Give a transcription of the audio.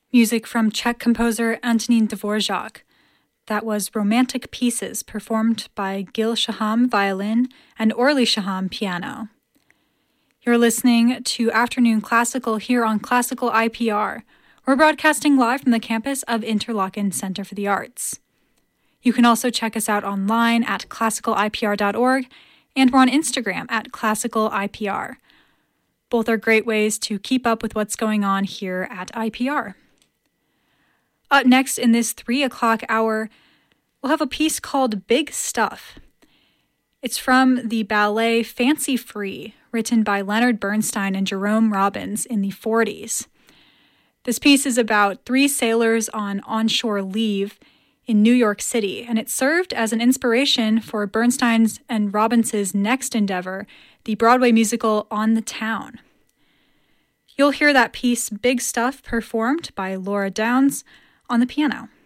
Music from Czech composer Antonín Dvořák. That was Romantic Pieces, performed by Gil Shaham violin and Orly Shaham piano. You're listening to Afternoon Classical here on Classical IPR. We're broadcasting live from the campus of Interlochen Center for the Arts. You can also check us out online at classicalipr.org, and we're on Instagram at classicalipr. Both are great ways to keep up with what's going on here at IPR. Up next in this 3 o'clock hour, we'll have a piece called Big Stuff. It's from the ballet Fancy Free, written by Leonard Bernstein and Jerome Robbins in the 40s. This piece is about 3 sailors on onshore leave in New York City, and it served as an inspiration for Bernstein's and Robbins' next endeavor, the Broadway musical On the Town. You'll hear that piece Big Stuff performed by Laura Downs on the piano.